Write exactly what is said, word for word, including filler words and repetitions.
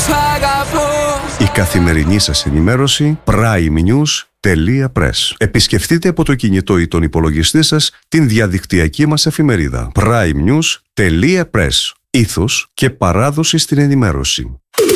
σ' αγαπώ. Η καθημερινή σας ενημέρωση primenews.press. Επισκεφτείτε από το κινητό ή τον υπολογιστή σας την διαδικτυακή μας εφημερίδα primenews.press. Ήθος και παράδοση στην ενημέρωση.